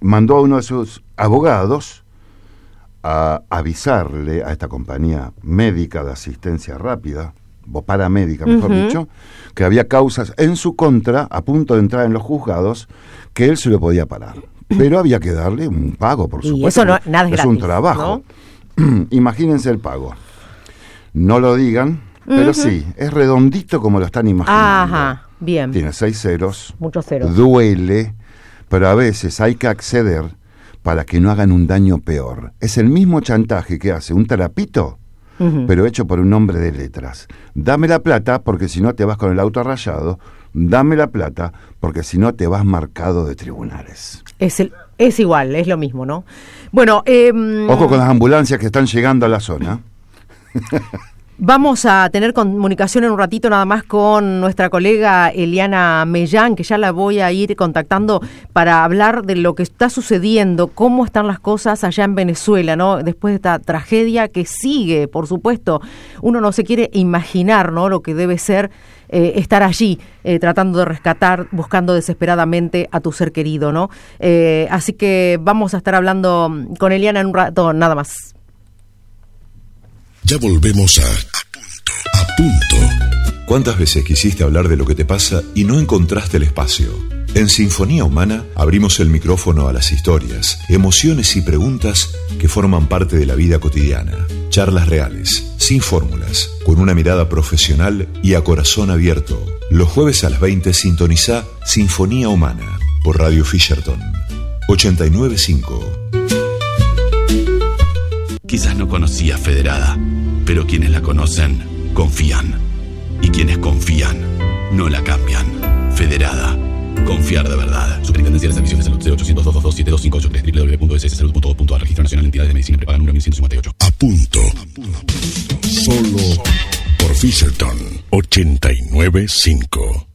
mandó a uno de sus abogados a avisarle a esta compañía médica de asistencia rápida, o paramédica, mejor dicho, que había causas en su contra, a punto de entrar en los juzgados, que él se lo podía parar. Pero había que darle un pago, por supuesto. Y eso no, nada es gratis, un trabajo. ¿No? Imagínense el pago. No lo digan, pero sí, es redondito como lo están imaginando. Ajá, bien. Tiene 6 ceros. Muchos ceros. Duele, pero a veces hay que acceder para que no hagan un daño peor. Es el mismo chantaje que hace un terapito, pero hecho por un hombre de letras. Dame la plata porque si no te vas con el auto rayado. Dame la plata porque si no te vas marcado de tribunales. Es igual, es lo mismo, ¿no? Bueno, ojo con las ambulancias que están llegando a la zona. Vamos a tener comunicación en un ratito nada más con nuestra colega Eliana Mellán, que ya la voy a ir contactando para hablar de lo que está sucediendo, cómo están las cosas allá en Venezuela, ¿no? Después de esta tragedia que sigue, por supuesto. Uno no se quiere imaginar, ¿no?, lo que debe ser estar allí, tratando de rescatar, buscando desesperadamente a tu ser querido, ¿no? Así que vamos a estar hablando con Eliana en un rato, nada más. Ya volvemos a punto. ¿Cuántas veces quisiste hablar de lo que te pasa y no encontraste el espacio? En Sinfonía Humana abrimos el micrófono a las historias, emociones y preguntas que forman parte de la vida cotidiana. Charlas reales, sin fórmulas, con una mirada profesional y a corazón abierto. Los jueves a las 20 sintoniza Sinfonía Humana por Radio Fisherton 89.5. Quizás no conocía Federada, pero quienes la conocen, confían. Y quienes confían, no la cambian. Federada. Confiar de verdad. Superintendencia de Servicios de Salud 0800-222-7258 www.sssalud.gov.ar. Registro Nacional de Entidades de Medicina Prepaga número 1158. A punto. Solo por Fisherton 89.5.